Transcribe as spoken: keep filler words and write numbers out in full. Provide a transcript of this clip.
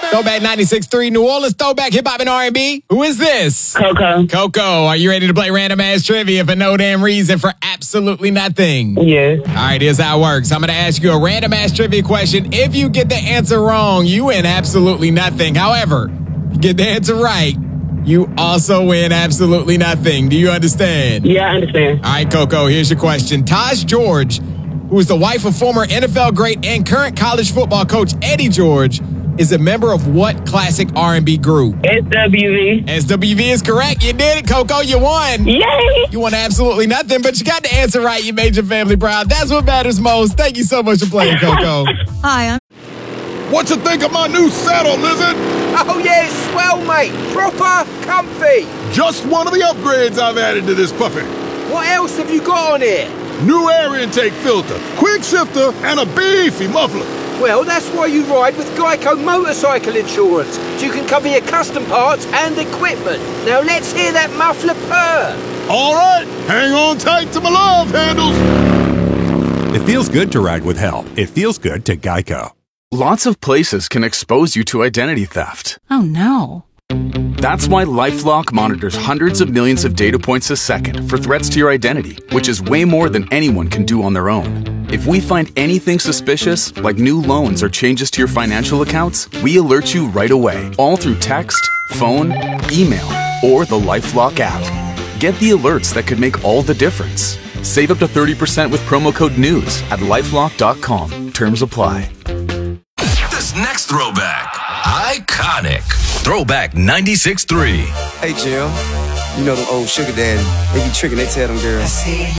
Throwback ninety-six point three, New Orleans Throwback Hip Hop and R and B. Who is this? Coco. Coco, are you ready to play random ass trivia for no damn reason for absolutely nothing? Yes. All right, here's how it works. I'm going to ask you a random ass trivia question. If you get the answer wrong, you win absolutely nothing. However, if you get the answer right, you also win absolutely nothing. Do you understand? Yeah, I understand. All right, Coco, here's your question. Taj George, who is the wife of former N F L great and current college football coach Eddie George, is a member of what classic R and B group? S W V. S W V is correct. You did it, Coco. You won. Yay! You won absolutely nothing, but you got the answer right. You made your family proud. That's what matters most. Thank you so much for playing, Coco. Hi, I'm... What you think of my new saddle, Lizard? Oh, yeah, it's swell, mate. Proper comfy. Just one of the upgrades I've added to this puppy. What else have you got on here? New air intake filter, quick shifter, and a beefy muffler. Well, that's why you ride with Geico Motorcycle Insurance, so you can cover your custom parts and equipment. Now let's hear that muffler purr. All right, hang on tight to my love handles. It feels good to ride with help. It feels good to Geico. Lots of places can expose you to identity theft. Oh, no. That's why LifeLock monitors hundreds of millions of data points a second for threats to your identity, which is way more than anyone can do on their own. If we find anything suspicious, like new loans or changes to your financial accounts, we alert you right away, all through text, phone, email, or the LifeLock app. Get the alerts that could make all the difference. Save up to thirty percent with promo code NEWS at lifelock dot com. Terms apply. This next throwback, iconic. Throwback ninety-six point three. Hey, Jim. You know them old sugar daddy. They be tricking, they tell them girls.